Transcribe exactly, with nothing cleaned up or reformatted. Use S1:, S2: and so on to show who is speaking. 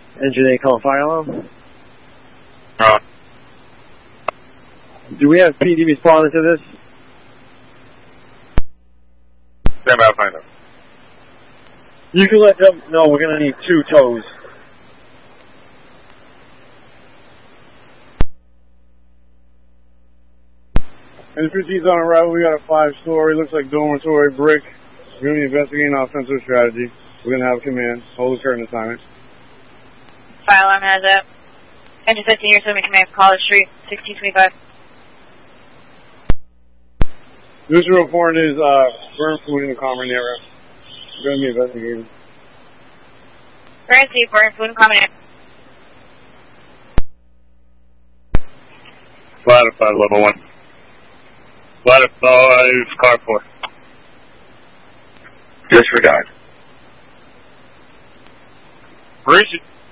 S1: Engine eight, call fire alarm.
S2: Uh,
S1: Do we have P D responding to this?
S2: stand by, find out.
S1: You can let them know we're going to need two tows.
S3: And fifteens on a route, we got a five-story, looks like dormitory brick. We're going to be investigating offensive strategy. We're going to have command. Hold the current assignment.
S4: Fire alarm has up. Engine fifteen, you're swimming command, College Street, sixteen twenty-five.
S3: This report is uh, burn food in the common area. We're going to be investigating.
S4: Grand C, burn food and common area.
S2: Ladder five, level one. Ladder five, car four. Disregard.
S5: Where is it?